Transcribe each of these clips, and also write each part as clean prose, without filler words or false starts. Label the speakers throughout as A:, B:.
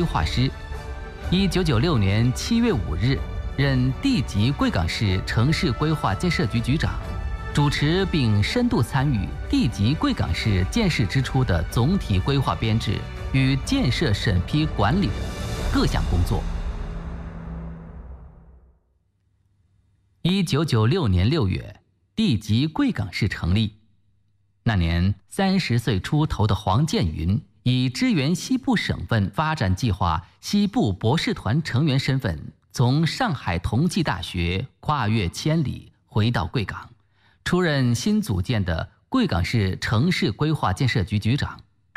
A: 规划师。1996年7月5日，任地级贵港市城市规划建设局局长，主持并深度参与地级贵港市建设之初的总体规划编制与建设审批管理的各项工作。1996年6月，地级贵港市成立。那年30岁出头的黄建云以支援西部省份发展计划西部博士团成员身份，从上海同济大学跨越千里回到贵港，出任新组建的贵港市城市规划建设局局长。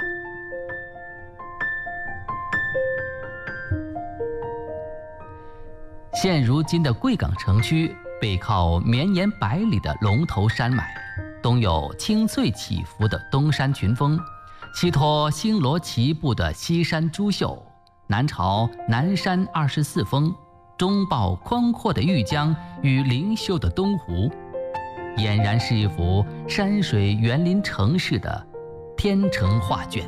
A: 现如今的贵港城区背靠绵延百里的龙头山脉，东有青翠起伏的东山群峰，西托星罗棋布的西山珠秀，南朝南山24峰，中抱宽阔的玉江与灵秀的东湖，俨然是一幅山水园林城市的天成画卷。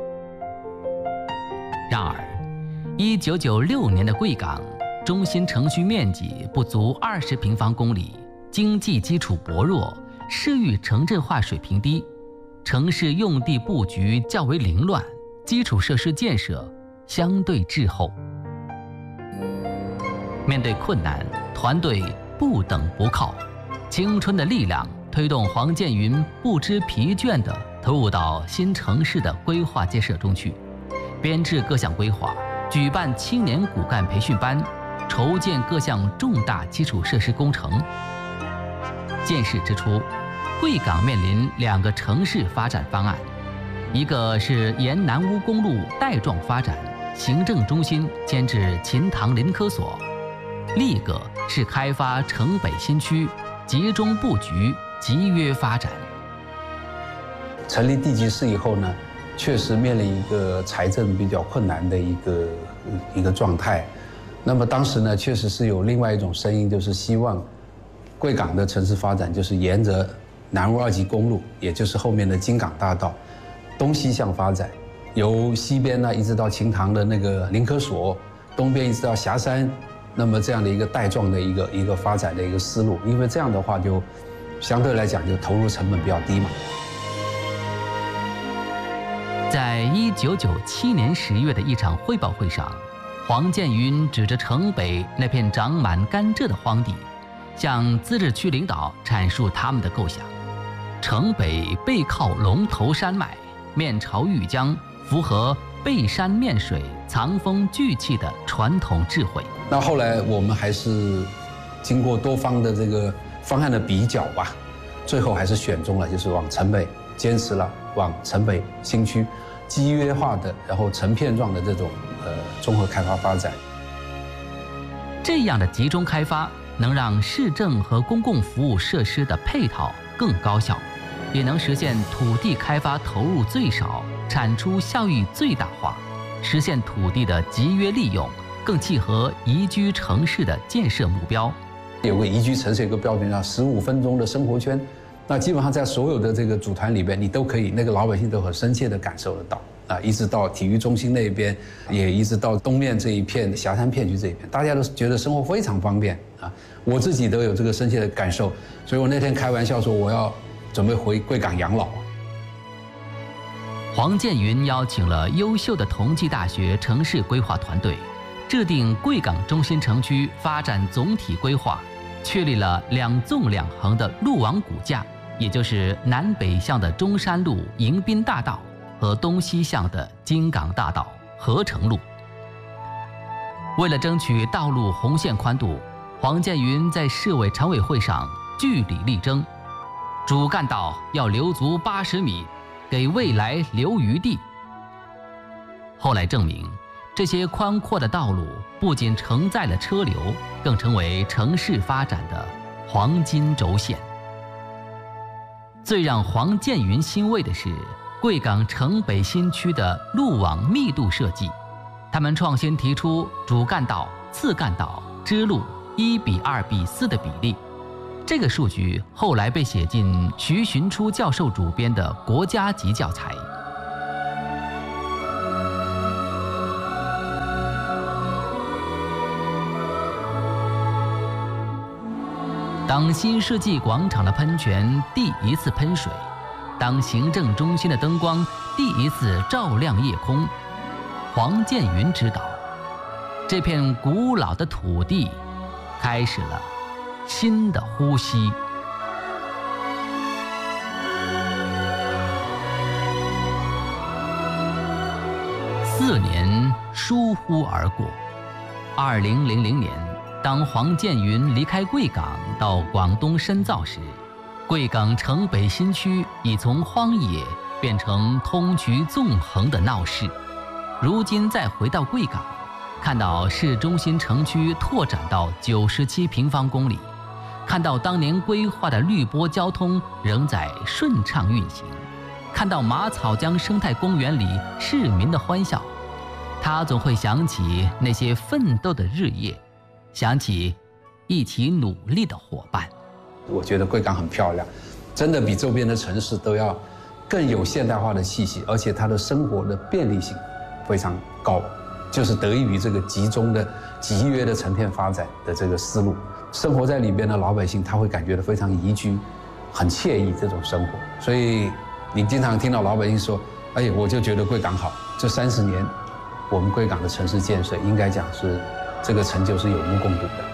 A: 然而1996年的贵港中心城区面积不足20平方公里，经济基础薄弱，市域城镇化水平低，城市用地布局较为凌乱，基础设施建设相对滞后。面对困难，团队不等不靠，青春的力量推动黄建云不知疲倦地投入到新城市的规划建设中去，编制各项规划，举办青年骨干培训班，筹建各项重大基础设施工程。建设之初，贵港面临2个城市发展方案，一个是沿南乌公路带状发展，行政中心迁至秦塘林科所；另一个是开发城北新区，集中布局，集约发展。
B: 成立地级市以后呢，确实面临一个财政比较困难的一个状态。那么当时呢，确实是有另外一种声音，就是希望贵港的城市发展就是沿着南乌2级公路，也就是后面的京港大道，东西向发展，由西边呢一直到秦塘的那个林科所，东边一直到霞山，那么这样的一个带状的一个发展的一个思路，因为这样的话就相对来讲就投入成本比较低嘛。
A: 在1997年10月的一场汇报会上，黄建云指着城北那片长满甘蔗的荒地，向自治区领导阐述他们的构想。城北背靠龙头山脉，面朝玉江，符合背山面水、藏风聚气的传统智慧。
B: 那后来我们还是经过多方的这个方案的比较吧，最后还是选中了就是往城北，坚持了往城北新区集约化的，然后成片状的这种综合开发发展。
A: 这样的集中开发能让市政和公共服务设施的配套更高效，也能实现土地开发投入最少、产出效益最大化，实现土地的集约利用，更契合宜居城市的建设目标。
B: 有个宜居城市有个标准叫15分钟的生活圈，那基本上在所有的这个组团里边，你都可以，那个老百姓都很深切地感受得到啊，一直到体育中心那边，也一直到东面这一片霞山片区这一片，大家都觉得生活非常方便啊。我自己都有这个深切的感受，所以我那天开玩笑说我要准备回贵港养老。
A: 黄建云邀请了优秀的同济大学城市规划团队，制定贵港中心城区发展总体规划，确立了2纵2横的路网骨架，也就是南北向的中山路、迎宾大道和东西向的京港大道、合成路。为了争取道路红线宽度，黄建云在市委常委会上据理力争，主干道要留足80米，给未来留余地。后来证明，这些宽阔的道路不仅承载了车流，更成为城市发展的黄金轴线。最让黄建云欣慰的是，贵港城北新区的路网密度设计，他们创新提出主干道、次干道、支路1:2:4的比例。这个数据后来被写进徐寻初教授主编的国家级教材。 当新世纪广场的喷泉第一次喷水，当行政中心的灯光第一次照亮夜空，黄建云知道，这片古老的土地开始了新的呼吸。4年疏忽而过，2000年，当黄建云离开贵港到广东深造时，贵港城北新区已从荒野变成通衢纵横的闹市。如今再回到贵港，看到市中心城区拓展到97平方公里，看到当年规划的绿波交通仍在顺畅运行，看到马草江生态公园里市民的欢笑，他总会想起那些奋斗的日夜，想起一起努力的伙伴。
B: 我觉得贵港很漂亮，真的比周边的城市都要更有现代化的气息，而且它的生活的便利性非常高，就是得益于这个集中的集约的成片发展的这个思路。生活在里边的老百姓他会感觉到非常宜居，很惬意这种生活。所以你经常听到老百姓说，哎，我就觉得贵港好。这30年我们贵港的城市建设应该讲是这个成就是有目共睹的。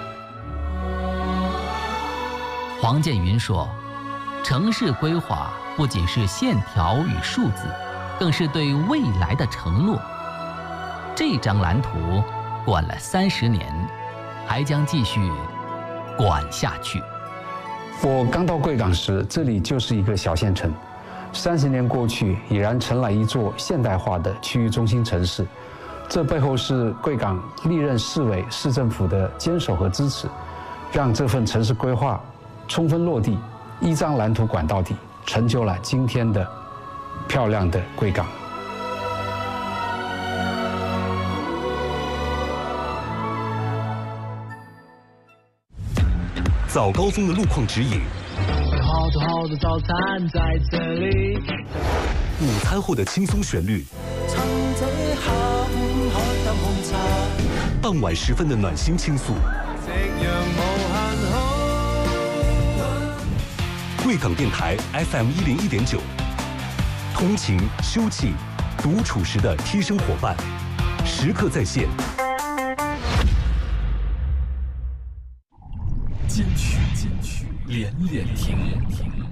A: 黄建云说，城市规划不仅是线条与数字，更是对未来的承诺。这张蓝图管了30年，还将继续管下去。
B: 我刚到贵港时，这里就是一个小县城，30年过去，已然成了一座现代化的区域中心城市。这背后是贵港历任市委、市政府的坚守和支持，让这份城市规划充分落地，一张蓝图管到底，成就了今天的漂亮的贵港。
C: 早高峰的路况指引，
D: 好多好多早餐在这里。
C: 午餐后的轻松旋律，傍晚时分的暖心倾诉。贵港电台 FM 101.9，通勤、休憩、独处时的贴身伙伴，时刻在线。
E: 金曲连连听。